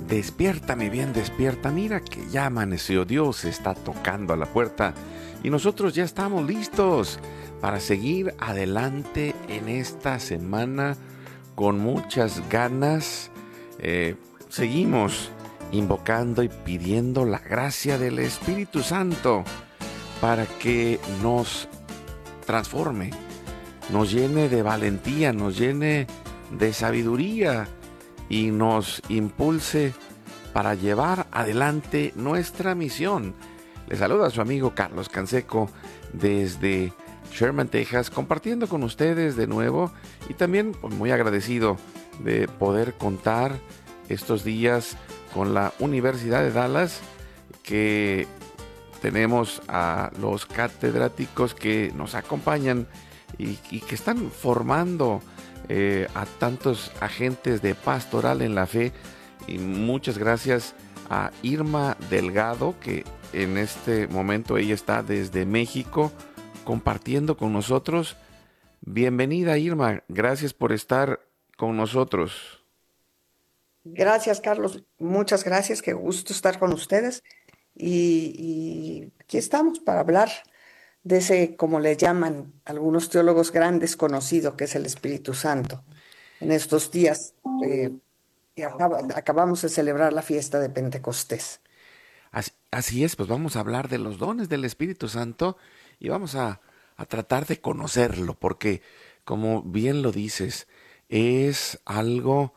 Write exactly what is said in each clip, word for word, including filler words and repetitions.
Despierta, mi bien, despierta. Mira que ya amaneció. Dios está tocando a la puerta y nosotros ya estamos listos para seguir adelante en esta semana con muchas ganas. Eh, seguimos invocando y pidiendo la gracia del Espíritu Santo para que nos transforme, nos llene de valentía, nos llene de sabiduría y nos impulse para llevar adelante nuestra misión. Le saluda a su amigo Carlos Canseco desde Sherman, Texas, compartiendo con ustedes de nuevo y también pues, muy agradecido de poder contar estos días con la Universidad de Dallas, que tenemos a los catedráticos que nos acompañan y, y que están formando eh, a tantos agentes de pastoral en la fe. Y muchas gracias a Irma Delgado, que en este momento ella está desde México compartiendo con nosotros. Bienvenida, Irma, gracias por estar con nosotros. Gracias, Carlos. Muchas gracias. Qué gusto estar con ustedes. Y, y aquí estamos para hablar de ese, como le llaman algunos teólogos grandes, conocido, que es el Espíritu Santo. En estos días eh, que acaba- acabamos de celebrar la fiesta de Pentecostés. Así, así es, pues vamos a hablar de los dones del Espíritu Santo y vamos a, a tratar de conocerlo, porque como bien lo dices, es algo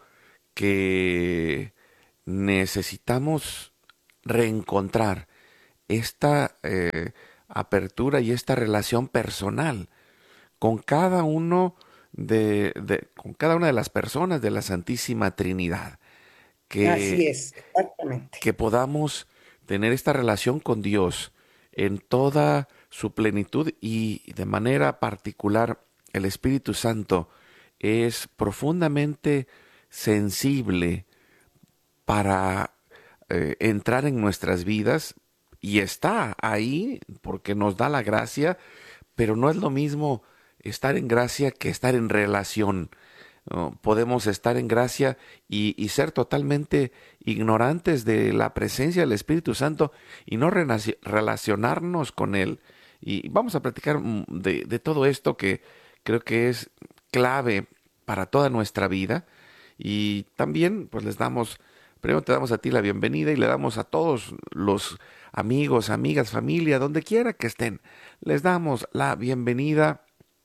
que necesitamos reencontrar, esta eh, apertura y esta relación personal con cada uno de, de- con cada una de las personas de la Santísima Trinidad, Así que es, exactamente. que podamos tener esta relación con Dios en toda su plenitud y de manera particular el Espíritu Santo es profundamente sensible para eh, entrar en nuestras vidas y está ahí porque nos da la gracia, pero no es lo mismo estar en gracia que estar en relación. ¿No? Podemos estar en gracia y, y ser totalmente ignorantes de la presencia del Espíritu Santo y no renaci- relacionarnos con Él. Y vamos a platicar mm, de, de todo esto que creo que es clave para toda nuestra vida. Y también pues les damos, primero te damos a ti la bienvenida y le damos a todos los amigos, amigas, familia, donde quiera que estén, les damos la bienvenida.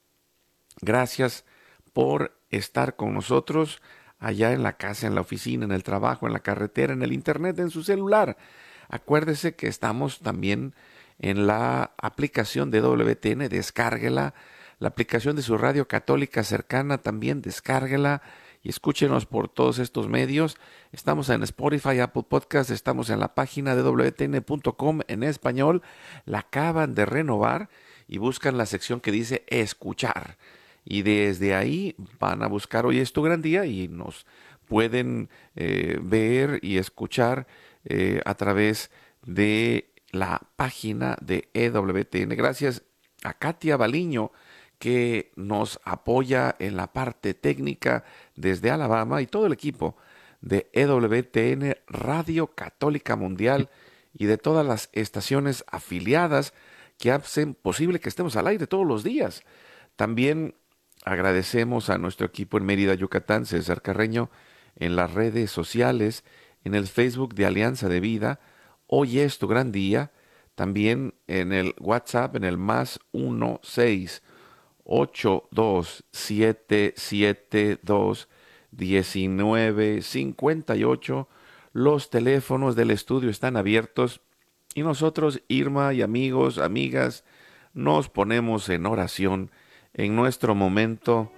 Gracias por estar con nosotros allá en la casa, en la oficina, en el trabajo, en la carretera, en el internet, en su celular. Acuérdese que estamos también en la aplicación de W T N, descárguela. La aplicación de su radio católica cercana también, descárguela y escúchenos por todos estos medios. Estamos en Spotify, Apple Podcast, estamos en la página de W T N punto com en español. La acaban de renovar y buscan la sección que dice escuchar. Y desde ahí van a buscar Hoy es tu gran día y nos pueden eh, ver y escuchar eh, a través de la página de E W T N. Gracias a Katia Baliño, que nos apoya en la parte técnica desde Alabama, y todo el equipo de E W T N Radio Católica Mundial y de todas las estaciones afiliadas que hacen posible que estemos al aire todos los días. También agradecemos a nuestro equipo en Mérida, Yucatán, César Carreño, en las redes sociales, en el Facebook de Alianza de Vida. Hoy es tu gran día. También en el WhatsApp, en el más uno seis ocho dos siete siete dos diecinueve cincuenta y ocho. Los teléfonos del estudio están abiertos y nosotros, Irma y amigos, amigas, nos ponemos en oración en nuestro momento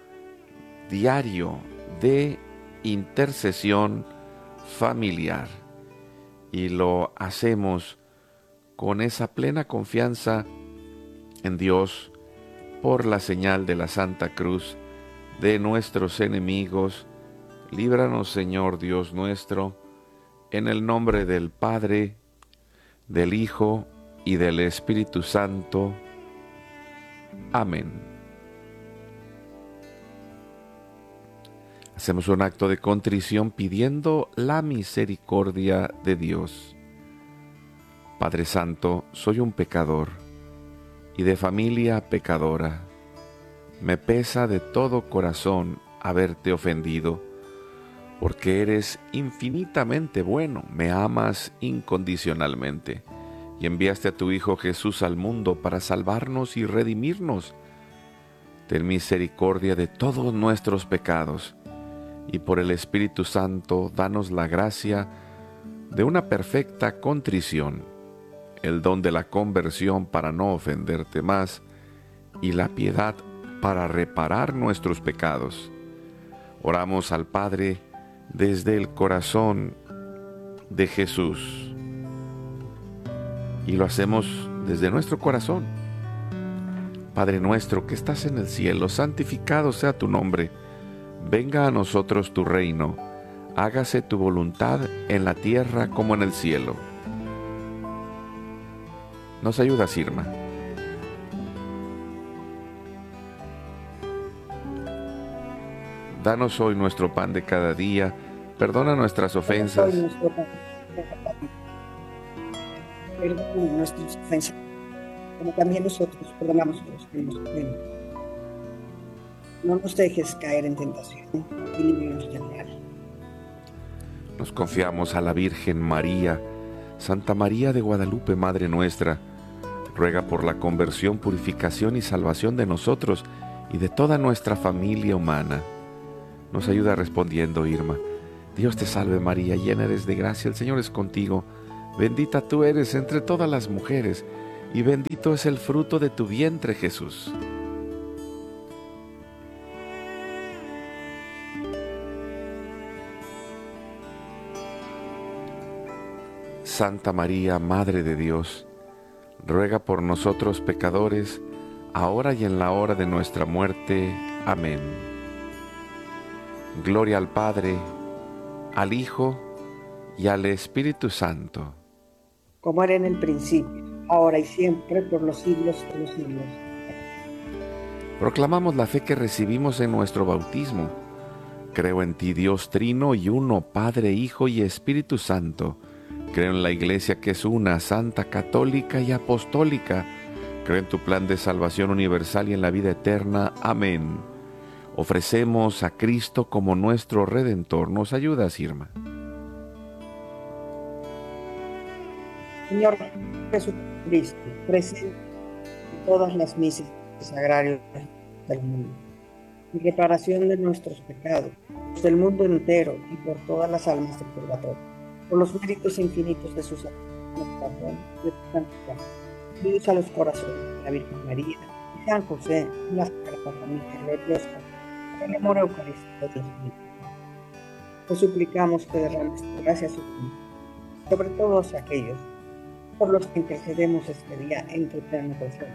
diario de intercesión familiar. Y lo hacemos con esa plena confianza en Dios por la señal de la Santa Cruz de nuestros enemigos. Líbranos, Señor Dios nuestro, en el nombre del Padre, del Hijo y del Espíritu Santo. Amén. Hacemos un acto de contrición pidiendo la misericordia de Dios. Padre Santo, soy un pecador y de familia pecadora. Me pesa de todo corazón haberte ofendido, porque eres infinitamente bueno, me amas incondicionalmente y enviaste a tu Hijo Jesús al mundo para salvarnos y redimirnos. Ten misericordia de todos nuestros pecados y por el Espíritu Santo danos la gracia de una perfecta contrición, el don de la conversión para no ofenderte más y la piedad para reparar nuestros pecados. Oramos al Padre desde el corazón de Jesús y lo hacemos desde nuestro corazón. Padre nuestro que estás en el cielo, santificado sea tu nombre. Venga a nosotros tu reino, hágase tu voluntad en la tierra como en el cielo. ¿Nos ayudas, Irma? Danos hoy nuestro pan de cada día, perdona nuestras ofensas. Perdona nuestras ofensas, como también nosotros perdonamos a los que nos ofenden. No nos dejes caer en tentación y líbranos del mal. Nos confiamos a la Virgen María. Santa María de Guadalupe, Madre nuestra, ruega por la conversión, purificación y salvación de nosotros y de toda nuestra familia humana. Nos ayuda respondiendo, Irma. Dios te salve María, llena eres de gracia, el Señor es contigo. Bendita tú eres entre todas las mujeres, y bendito es el fruto de tu vientre, Jesús. Santa María, Madre de Dios, ruega por nosotros pecadores, ahora y en la hora de nuestra muerte. Amén. Gloria al Padre, al Hijo y al Espíritu Santo. Como era en el principio, ahora y siempre, por los siglos de los siglos. Proclamamos la fe que recibimos en nuestro bautismo. Creo en ti, Dios Trino y uno, Padre, Hijo y Espíritu Santo. Creo en la Iglesia que es una, santa, católica y apostólica. Creo en tu plan de salvación universal y en la vida eterna. Amén. Ofrecemos a Cristo como nuestro Redentor. ¿Nos ayudas, Irma? Señor Jesucristo, presente en todas las misas sagrarias del mundo, en reparación de nuestros pecados, del mundo entero y por todas las almas del purgatorio, por los méritos infinitos de su salvación y de su santidad. Unidos a los corazones de la Virgen María y San José, y la Sagrada Familia Gloriosa, en el amor eucarístico de Dios mismo. Te suplicamos que derrames tu gracia suprema sobre todos aquellos por los que intercedemos este día en tu eterno presente.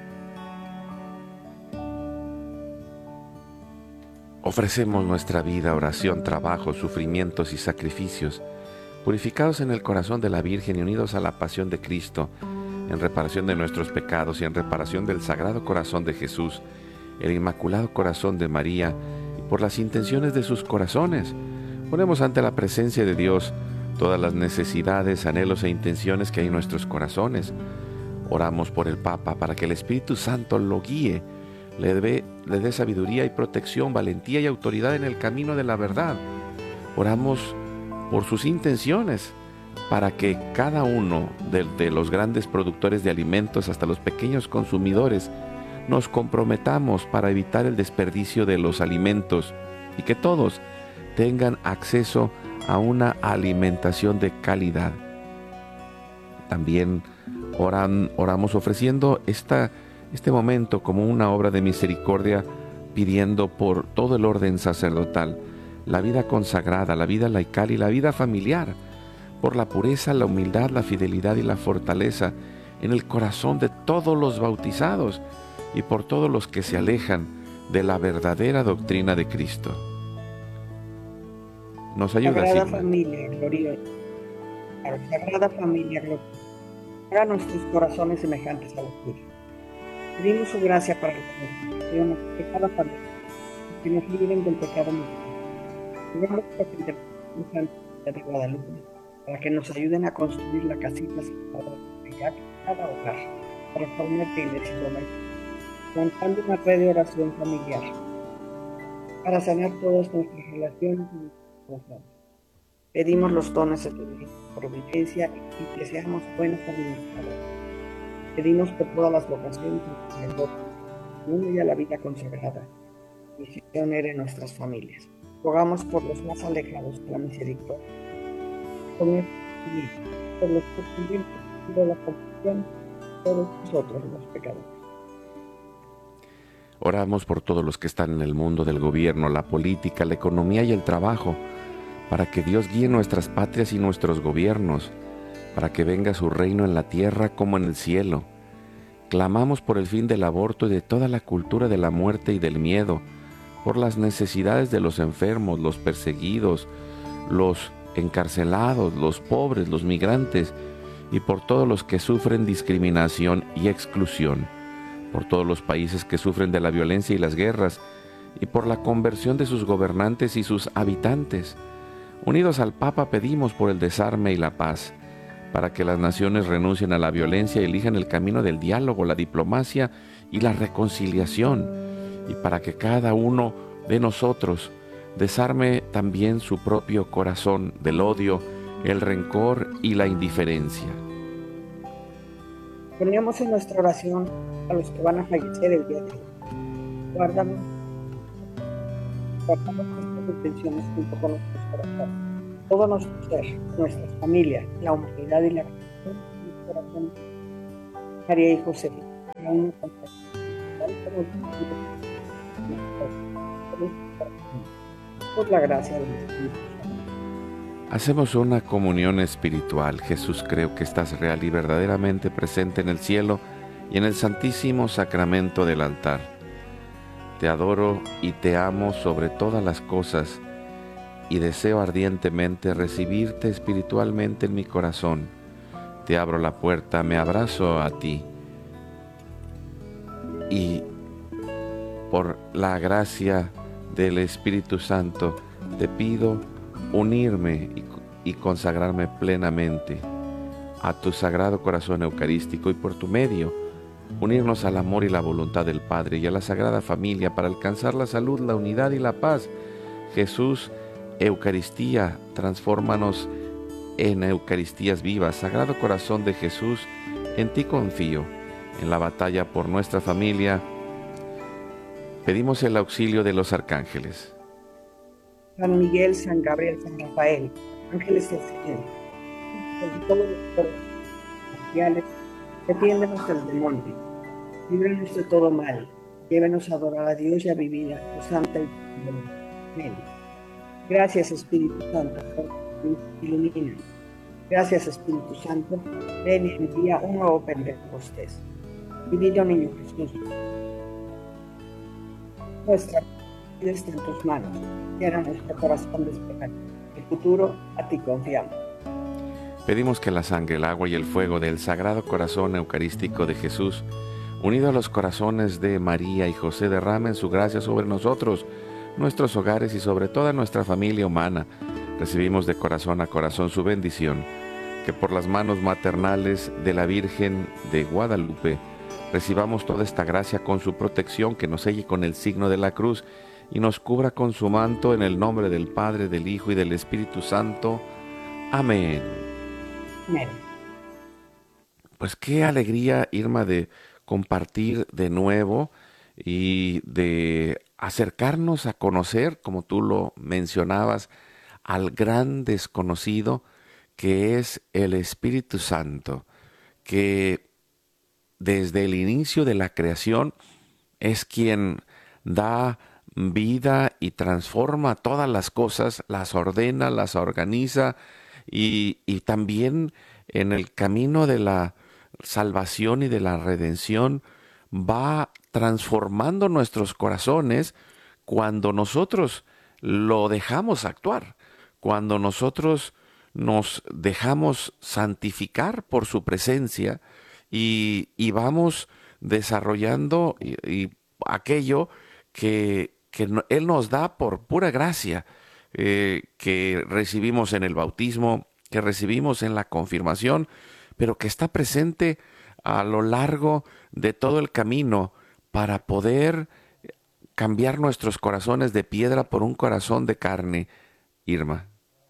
Ofrecemos nuestra vida, oración, trabajo, sufrimientos y sacrificios, purificados en el corazón de la Virgen y unidos a la pasión de Cristo, en reparación de nuestros pecados y en reparación del Sagrado Corazón de Jesús, el Inmaculado Corazón de María, y por las intenciones de sus corazones. Ponemos ante la presencia de Dios todas las necesidades, anhelos e intenciones que hay en nuestros corazones. Oramos por el Papa para que el Espíritu Santo lo guíe, le dé, le dé sabiduría y protección, valentía y autoridad en el camino de la verdad. Oramos por sus intenciones, para que cada uno de, de los grandes productores de alimentos hasta los pequeños consumidores nos comprometamos para evitar el desperdicio de los alimentos y que todos tengan acceso a una alimentación de calidad. También oran, oramos ofreciendo esta, este momento como una obra de misericordia, pidiendo por todo el orden sacerdotal, la vida consagrada, la vida laical y la vida familiar, por la pureza, la humildad, la fidelidad y la fortaleza en el corazón de todos los bautizados y por todos los que se alejan de la verdadera doctrina de Cristo. Nos ayuda, Sagrada Sigma. Familia gloriosa, Sagrada Familia gloriosa, haga nuestros corazones semejantes a los tuyos. Pedimos su gracia para la conversión de cada familia, que nos libren del pecado mortal. Digamos que interpretan de Guadalupe para que nos ayuden a construir la casita de cada hogar, para formar iglesia montando una red de oración familiar, para sanar todas nuestras relaciones y nuestros corazones. Pedimos los dones de tu providencia y que seamos buenos administradores. Pedimos por todas las vocaciones del mundo y a la vida consagrada, misionera en nuestras familias. Rogamos por los más alejados de la misericordia, por los que de la confusión, todos nosotros los pecadores. Oramos por todos los que están en el mundo del gobierno, la política, la economía y el trabajo, para que Dios guíe nuestras patrias y nuestros gobiernos, para que venga su reino en la tierra como en el cielo. Clamamos por el fin del aborto y de toda la cultura de la muerte y del miedo, por las necesidades de los enfermos, los perseguidos, los encarcelados, los pobres, los migrantes, y por todos los que sufren discriminación y exclusión, por todos los países que sufren de la violencia y las guerras, y por la conversión de sus gobernantes y sus habitantes. Unidos al Papa pedimos por el desarme y la paz, para que las naciones renuncien a la violencia y elijan el camino del diálogo, la diplomacia y la reconciliación, y para que cada uno de nosotros desarme también su propio corazón del odio, el rencor y la indiferencia. Ponemos en nuestra oración a los que van a fallecer el día de hoy. Guárdame, guardamos nuestras intenciones junto con nuestros corazones. Todo nuestro ser, nuestra familia, la humanidad y la religión, nuestro corazón, María y José, la una por la gracia del Espíritu Santo. Hacemos una comunión espiritual. Jesús, creo que estás real y verdaderamente presente en el cielo y en el santísimo sacramento del altar. Te adoro y te amo sobre todas las cosas y deseo ardientemente recibirte espiritualmente en mi corazón. Te abro la puerta, me abrazo a ti y por la gracia del Espíritu Santo te pido unirme y, y consagrarme plenamente a tu Sagrado Corazón Eucarístico y por tu medio unirnos al amor y la voluntad del Padre y a la Sagrada Familia para alcanzar la salud, la unidad y la paz. Jesús, Eucaristía, transfórmanos en Eucaristías vivas. Sagrado Corazón de Jesús, en ti confío. En la batalla por nuestra familia, pedimos el auxilio de los arcángeles. San Miguel, San Gabriel, San Rafael, ángeles del Señor, sobre todos los cuerpos celestiales, defiéndenos del demonio, líbranos de todo mal, llévenos a adorar a Dios y a vivir a tu santa y amén. Gracias, Espíritu Santo, por ilumina. Gracias, Espíritu Santo, ven y envía un nuevo Pentecostés. Divino Niño Jesús, nuestra vida está en tus manos, llena nuestro corazón de esperanza. El futuro a ti confiamos. Pedimos que la sangre, el agua y el fuego del Sagrado Corazón Eucarístico de Jesús, unido a los corazones de María y José, derramen su gracia sobre nosotros, nuestros hogares y sobre toda nuestra familia humana. Recibimos de corazón a corazón su bendición, que por las manos maternales de la Virgen de Guadalupe recibamos toda esta gracia con su protección, que nos selle con el signo de la cruz y nos cubra con su manto, en el nombre del Padre, del Hijo y del Espíritu Santo. Amén. Amén. Pues qué alegría, Irma, de compartir de nuevo y de acercarnos a conocer, como tú lo mencionabas, al gran desconocido que es el Espíritu Santo, que desde el inicio de la creación es quien da vida y transforma todas las cosas, las ordena, las organiza y, y también en el camino de la salvación y de la redención va transformando nuestros corazones cuando nosotros lo dejamos actuar, cuando nosotros nos dejamos santificar por su presencia y, y vamos desarrollando y, y aquello que, que Él nos da por pura gracia. eh, que recibimos en el bautismo, que recibimos en la confirmación, pero que está presente a lo largo de todo el camino para poder cambiar nuestros corazones de piedra por un corazón de carne, Irma.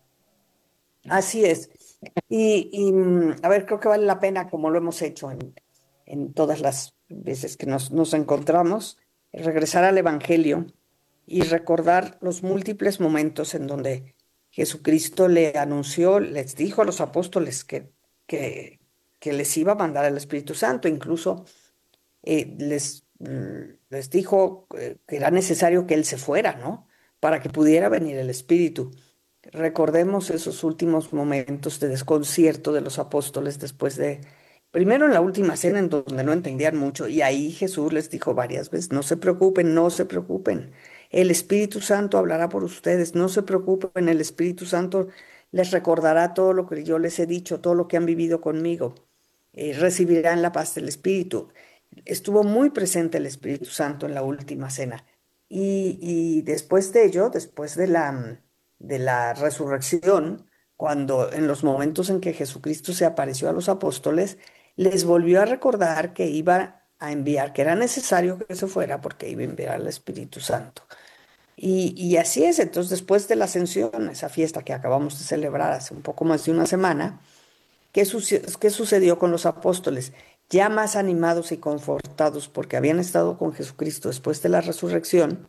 Así es. Y, y, mm, a ver, creo que vale la pena, como lo hemos hecho en, en todas las veces que nos, nos encontramos, regresar al Evangelio y recordar los múltiples momentos en donde Jesucristo le anunció, les dijo a los apóstoles que, que, que les iba a mandar el Espíritu Santo. Incluso eh, les, mm, les dijo eh, que era necesario que Él se fuera, ¿no? Para que pudiera venir el Espíritu. Recordemos esos últimos momentos de desconcierto de los apóstoles después de, primero en la última cena en donde no entendían mucho, y ahí Jesús les dijo varias veces: no se preocupen, no se preocupen, el Espíritu Santo hablará por ustedes, no se preocupen, el Espíritu Santo les recordará todo lo que yo les he dicho, todo lo que han vivido conmigo, eh, recibirán la paz del Espíritu. Estuvo muy presente el Espíritu Santo en la última cena. Y, y después de ello, después de la, de la resurrección, cuando en los momentos en que Jesucristo se apareció a los apóstoles, les volvió a recordar que iba a enviar, que era necesario que se fuera porque iba a enviar al Espíritu Santo. Y, y así es. Entonces, después de la ascensión, esa fiesta que acabamos de celebrar hace un poco más de una semana, ¿qué, suce- qué sucedió con los apóstoles? Ya más animados y confortados porque habían estado con Jesucristo después de la resurrección,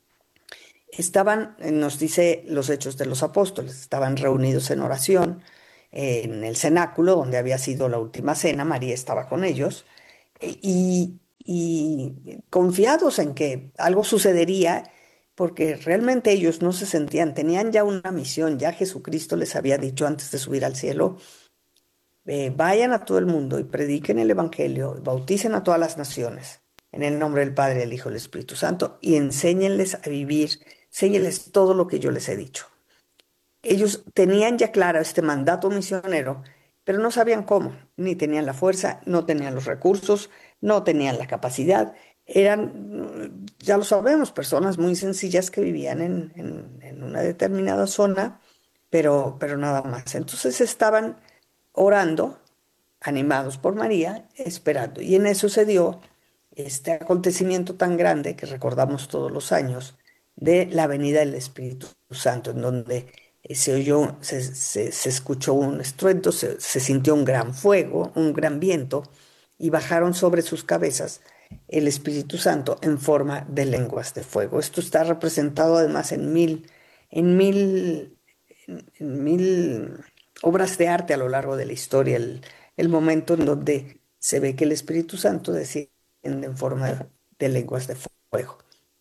estaban, eh, nos dice los Hechos de los Apóstoles, estaban reunidos en oración eh, en el cenáculo donde había sido la última cena. María estaba con ellos, eh, y, y confiados en que algo sucedería, porque realmente ellos no se sentían, tenían ya una misión. Ya Jesucristo les había dicho antes de subir al cielo: eh, vayan a todo el mundo y prediquen el Evangelio, bauticen a todas las naciones en el nombre del Padre, del Hijo y del Espíritu Santo, y enséñenles a vivir, enséñenles todo lo que yo les he dicho. Ellos tenían ya claro este mandato misionero, pero no sabían cómo, ni tenían la fuerza, no tenían los recursos, no tenían la capacidad. Eran, ya lo sabemos, personas muy sencillas que vivían en, en- en una determinada zona, pero, pero nada más. Entonces estaban orando, animados por María, esperando. Y en eso se dio este acontecimiento tan grande que recordamos todos los años, de la venida del Espíritu Santo, en donde eh, se oyó, se, se- se escuchó un estruendo, se, se sintió un gran fuego, un gran viento, y bajaron sobre sus cabezas el Espíritu Santo en forma de lenguas de fuego. Esto está representado además en mil, en mil, en, en mil obras de arte a lo largo de la historia, el, el momento en donde se ve que el Espíritu Santo desciende en forma de lenguas de fuego.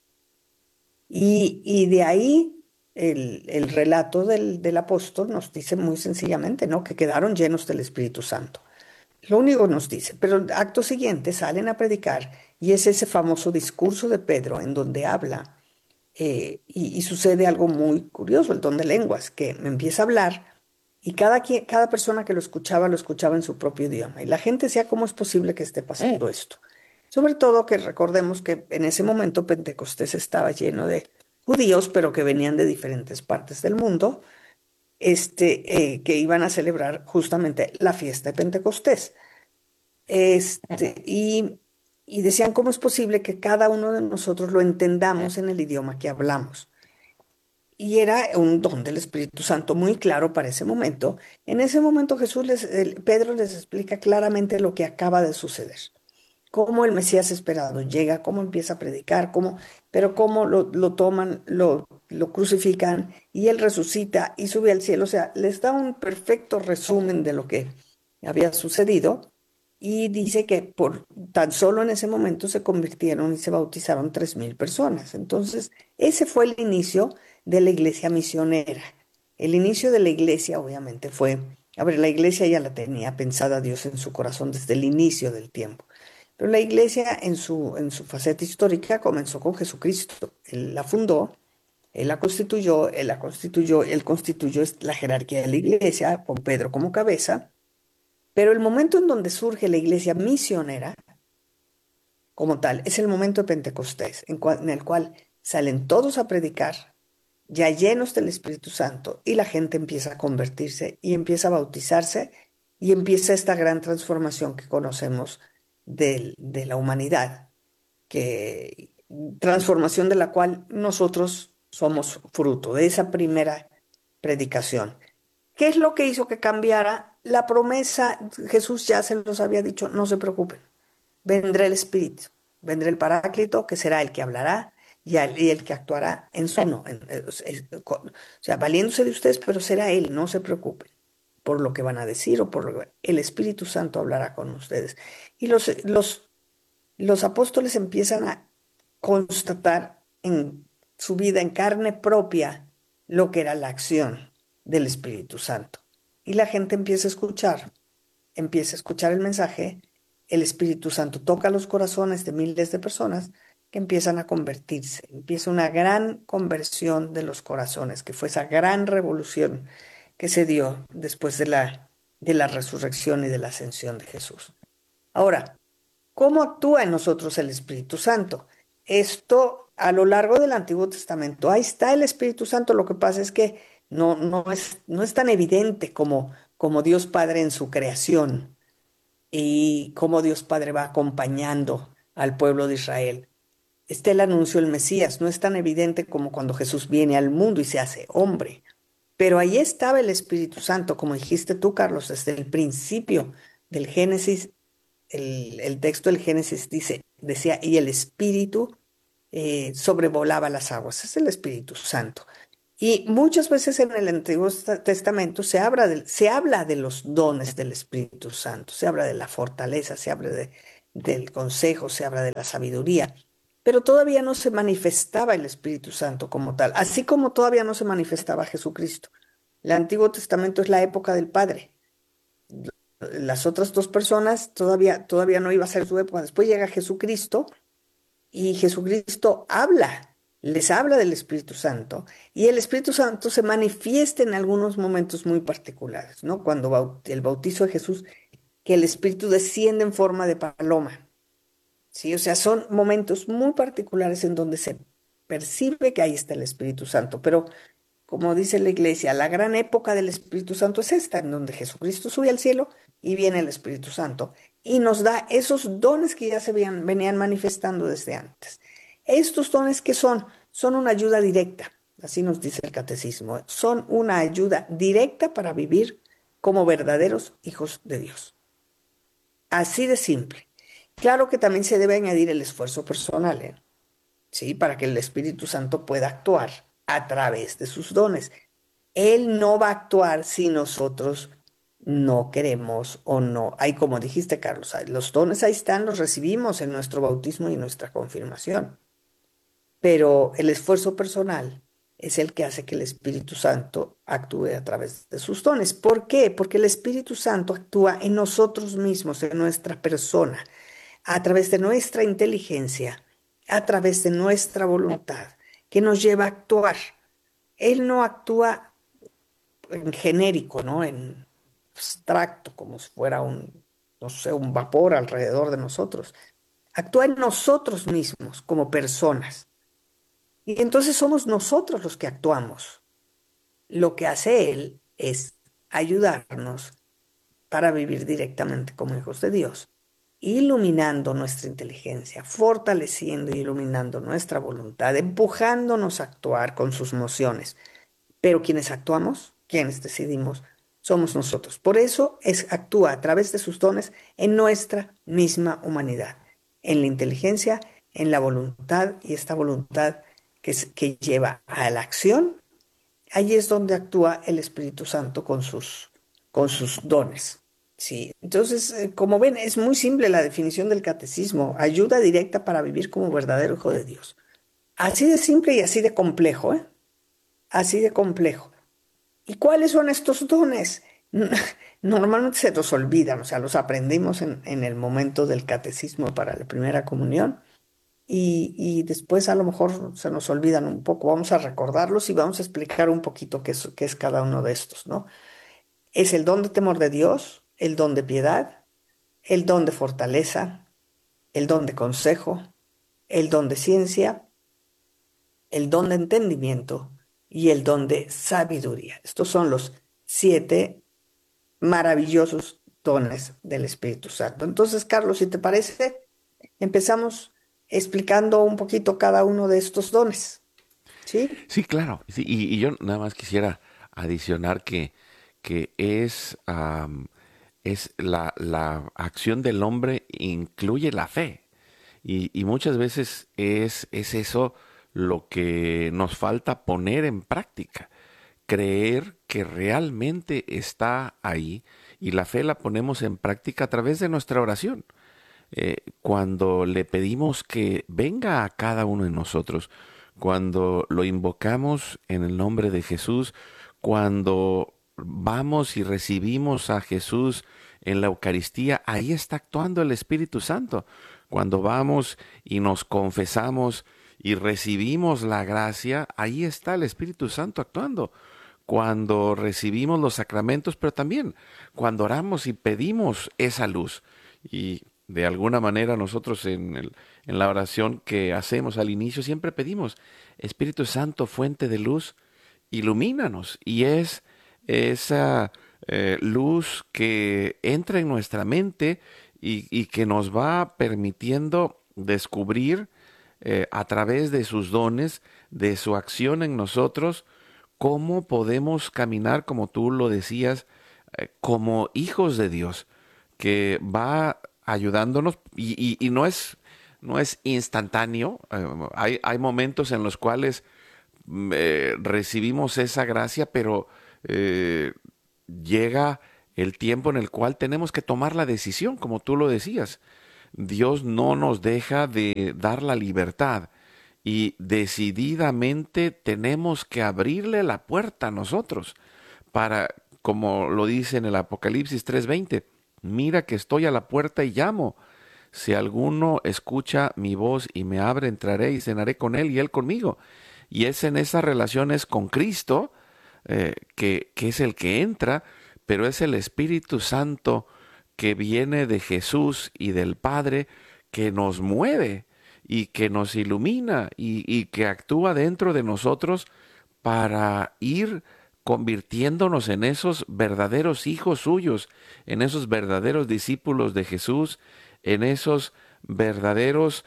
Y, y de ahí el, el relato del, del apóstol nos dice muy sencillamente, ¿no? Que quedaron llenos del Espíritu Santo. Lo único nos dice, pero el acto siguiente salen a predicar, y es ese famoso discurso de Pedro en donde habla, eh, y, y sucede algo muy curioso, el don de lenguas, que empieza a hablar, y cada, quien- cada persona que lo escuchaba lo escuchaba en su propio idioma. Y la gente decía: ¿cómo es posible que esté pasando esto? Sobre todo que recordemos que en ese momento Pentecostés estaba lleno de judíos, pero que venían de diferentes partes del mundo, este, eh, que iban a celebrar justamente la fiesta de Pentecostés. Este, y, y decían: ¿cómo es posible que cada uno de nosotros lo entendamos en el idioma que hablamos? Y era un don del Espíritu Santo muy claro para ese momento. En ese momento Jesús les, el- Pedro les explica claramente lo que acaba de suceder, cómo el Mesías esperado llega, cómo empieza a predicar, cómo, pero cómo lo, lo toman, lo, lo crucifican, y él resucita y sube al cielo. O sea, les da un perfecto resumen de lo que había sucedido, y dice que por tan solo en ese momento se convirtieron y se bautizaron tres mil personas. Entonces, ese fue el inicio de la iglesia misionera. El inicio de la iglesia, obviamente, fue, a ver, la iglesia ya la tenía pensada Dios en su corazón desde el inicio del tiempo. Pero la iglesia en su, en su faceta histórica comenzó con Jesucristo. Él la fundó, él la constituyó, él la constituyó, él constituyó la jerarquía de la iglesia con Pedro como cabeza. Pero el momento en donde surge la iglesia misionera como tal es el momento de Pentecostés, en, cual- en el cual salen todos a predicar ya llenos del Espíritu Santo, y la gente empieza a convertirse y empieza a bautizarse y empieza esta gran transformación que conocemos del- de la humanidad, que transformación de la cual nosotros somos fruto de esa primera predicación. ¿Qué es lo que hizo que cambiara la promesa? Jesús ya se los había dicho, no se preocupen, vendrá el Espíritu, vendrá el Paráclito, que será el que hablará y el, y el que actuará en su no, en- en- es- con- o sea, valiéndose de ustedes, pero será Él, no se preocupen por lo que van a decir o por lo que el Espíritu Santo hablará con ustedes. Y los, los, los apóstoles empiezan a constatar en su vida, en carne propia, lo que era la acción del Espíritu Santo. Y la gente empieza a escuchar, empieza a escuchar el mensaje, el Espíritu Santo toca los corazones de miles de personas que empiezan a convertirse. Empieza una gran conversión de los corazones, que fue esa gran revolución que se dio después de la, de la resurrección y de la ascensión de Jesús. Ahora, ¿cómo actúa en nosotros el Espíritu Santo? Esto a lo largo del Antiguo Testamento, ahí está el Espíritu Santo, lo que pasa es que no, no es, no es tan evidente como, como Dios Padre en su creación y cómo Dios Padre va acompañando al pueblo de Israel. Está el anuncio del Mesías, no es tan evidente como cuando Jesús viene al mundo y se hace hombre. Pero ahí estaba el Espíritu Santo, como dijiste tú, Carlos, desde el principio del Génesis. El, el texto del Génesis dice, decía, y el Espíritu eh, sobrevolaba las aguas. Es el Espíritu Santo. Y muchas veces en el Antiguo Testamento se habla, de, se habla de los dones del Espíritu Santo, se habla de la fortaleza, se habla de, del consejo, se habla de la sabiduría, pero todavía no se manifestaba el Espíritu Santo como tal, así como todavía no se manifestaba Jesucristo. El Antiguo Testamento es la época del Padre. Las otras dos personas todavía, todavía no iba a ser su época. Después llega Jesucristo y Jesucristo habla, les habla del Espíritu Santo, y el Espíritu Santo se manifiesta en algunos momentos muy particulares, ¿no? Cuando baut- el bautizo de Jesús, que el Espíritu desciende en forma de paloma, ¿sí? O sea, son momentos muy particulares en donde se percibe que ahí está el Espíritu Santo, pero como dice la iglesia, la gran época del Espíritu Santo es esta, en donde Jesucristo sube al cielo y viene el Espíritu Santo y nos da esos dones que ya se veían, venían manifestando desde antes. Estos dones que son, son una ayuda directa, así nos dice el catecismo, ¿eh? Son una ayuda directa para vivir como verdaderos hijos de Dios. Así de simple. Claro que también se debe añadir el esfuerzo personal, ¿eh? ¿Sí? Para que el Espíritu Santo pueda actuar a través de sus dones. Él no va a actuar si nosotros no queremos o no. Hay, como dijiste, Carlos, los dones ahí están, los recibimos en nuestro bautismo y en nuestra confirmación. Pero el esfuerzo personal es el que hace que el Espíritu Santo actúe a través de sus dones. ¿Por qué? Porque el Espíritu Santo actúa en nosotros mismos, en nuestra persona, a través de nuestra inteligencia, a través de nuestra voluntad, que nos lleva a actuar. Él no actúa en genérico, ¿no? En abstracto, como si fuera un, no sé, un vapor alrededor de nosotros. Actúa en nosotros mismos como personas. Y entonces somos nosotros los que actuamos. Lo que hace Él es ayudarnos para vivir directamente como hijos de Dios, iluminando nuestra inteligencia, fortaleciendo y iluminando nuestra voluntad, empujándonos a actuar con sus mociones. Pero quienes actuamos, quienes decidimos, somos nosotros. Por eso es, actúa a través de sus dones en nuestra misma humanidad, en la inteligencia, en la voluntad, y esta voluntad que, es- que lleva a la acción, ahí es donde actúa el Espíritu Santo con sus, con sus dones. Sí, entonces, eh, como ven, es muy simple la definición del catecismo, ayuda directa para vivir como verdadero hijo de Dios. Así de simple y así de complejo, ¿eh? Así de complejo. ¿Y cuáles son estos dones? Normalmente se nos olvidan, o sea, los aprendimos en, en el momento del catecismo para la primera comunión y, y después a lo mejor se nos olvidan un poco. Vamos a recordarlos y vamos a explicar un poquito qué es, qué es cada uno de estos, ¿no? Es el don de temor de Dios, el don de piedad, el don de fortaleza, el don de consejo, el don de ciencia, el don de entendimiento y el don de sabiduría. Estos son los siete maravillosos dones del Espíritu Santo. Entonces, Carlos, si te parece, empezamos explicando un poquito cada uno de estos dones. ¿Sí? Sí, claro. Sí, y, y yo nada más quisiera adicionar que, que es, am, es la, la acción del hombre incluye la fe. Y, y muchas veces es, es eso lo que nos falta poner en práctica. Creer que realmente está ahí y la fe la ponemos en práctica a través de nuestra oración. Eh, cuando le pedimos que venga a cada uno de nosotros, cuando lo invocamos en el nombre de Jesús, cuando vamos y recibimos a Jesús en la Eucaristía, ahí está actuando el Espíritu Santo. Cuando vamos y nos confesamos y recibimos la gracia, ahí está el Espíritu Santo actuando. Cuando recibimos los sacramentos, pero también cuando oramos y pedimos esa luz. Y de alguna manera nosotros en, el- en la oración que hacemos al inicio siempre pedimos, Espíritu Santo, fuente de luz, ilumínanos. Y es esa eh, luz que entra en nuestra mente y, y que nos va permitiendo descubrir eh, a través de sus dones, de su acción en nosotros, cómo podemos caminar, como tú lo decías, eh, como hijos de Dios, que va ayudándonos y, y- y no es, no es instantáneo. eh, hay, hay momentos en los cuales mm, eh, recibimos esa gracia, pero eh, llega el tiempo en el cual tenemos que tomar la decisión, como tú lo decías. Dios no nos deja de dar la libertad y decididamente tenemos que abrirle la puerta a nosotros para, como lo dice en el Apocalipsis tres veinte, mira que estoy a la puerta y llamo. Si alguno escucha mi voz y me abre, entraré y cenaré con él y él conmigo. Y es en esas relaciones con Cristo, eh, que, que es el que entra, pero es el Espíritu Santo que viene de Jesús y del Padre, que nos mueve y que nos ilumina y, y que actúa dentro de nosotros para ir convirtiéndonos en esos verdaderos hijos suyos, en esos verdaderos discípulos de Jesús, en esos verdaderos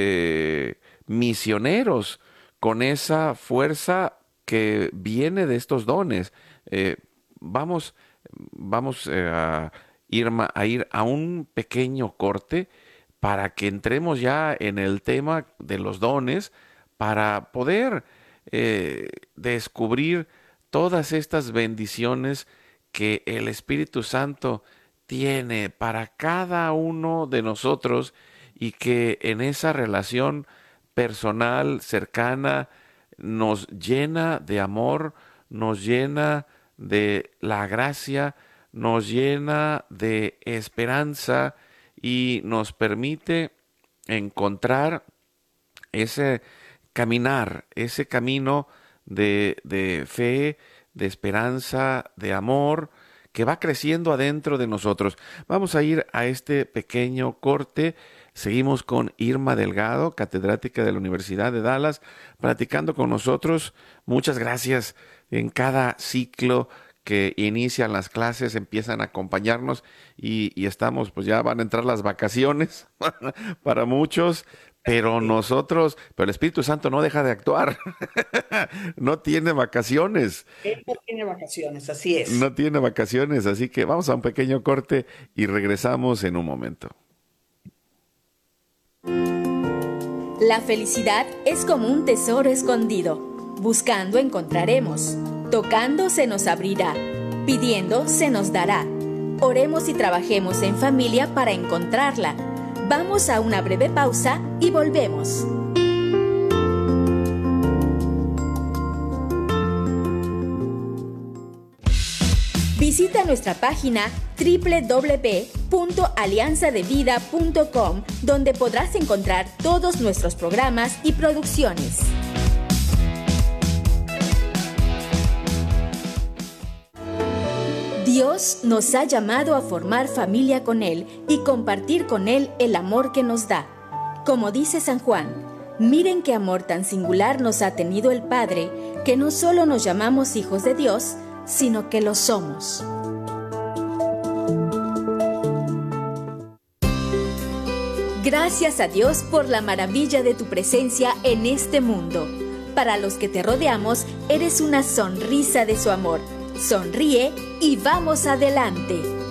eh, misioneros, con esa fuerza que viene de estos dones. Eh, vamos, vamos eh, a ir, ma- a ir a un pequeño corte para que entremos ya en el tema de los dones, para poder eh, descubrir todas estas bendiciones que el Espíritu Santo tiene para cada uno de nosotros y que en esa relación personal, cercana, nos llena de amor, nos llena de la gracia, nos llena de esperanza y nos permite encontrar ese caminar, ese camino de, de fe, de esperanza, de amor, que va creciendo adentro de nosotros. Vamos a ir a este pequeño corte. Seguimos con Irma Delgado, catedrática de la Universidad de Dallas, platicando con nosotros. Muchas gracias. En cada ciclo que inician las clases empiezan a acompañarnos y, y estamos, pues ya van a entrar las vacaciones para muchos, pero Sí. nosotros, pero el Espíritu Santo no deja de actuar, no tiene vacaciones, Él no tiene vacaciones, así es. no tiene vacaciones, así que vamos a un pequeño corte y regresamos en un momento. La felicidad es como un tesoro escondido. Buscando encontraremos. Tocando se nos abrirá. Pidiendo se nos dará. Oremos y trabajemos en familia para encontrarla. Vamos a una breve pausa y volvemos. Visita nuestra página doble u doble u doble u punto alianza de vida punto com, donde podrás encontrar todos nuestros programas y producciones. Dios nos ha llamado a formar familia con Él y compartir con Él el amor que nos da. Como dice San Juan, Miren qué amor tan singular nos ha tenido el Padre, que no solo nos llamamos hijos de Dios, sino que lo somos. Gracias a Dios por la maravilla de tu presencia en este mundo. Para los que te rodeamos, eres una sonrisa de su amor. Sonríe y vamos adelante.